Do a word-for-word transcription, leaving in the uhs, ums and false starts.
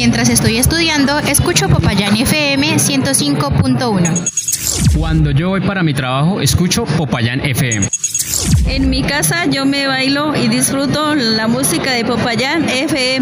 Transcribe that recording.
Mientras estoy estudiando, escucho Popayán F M ciento cinco punto uno. Cuando yo voy para mi trabajo, escucho Popayán F M. En mi casa yo me bailo y disfruto la música de Popayán F M.